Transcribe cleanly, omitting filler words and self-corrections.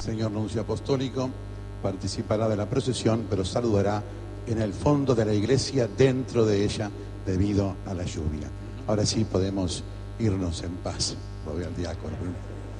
señor nuncio apostólico participará de la procesión, pero saludará en el fondo de la iglesia, dentro de ella, debido a la lluvia. Ahora sí podemos irnos en paz. Lo veo al diácono.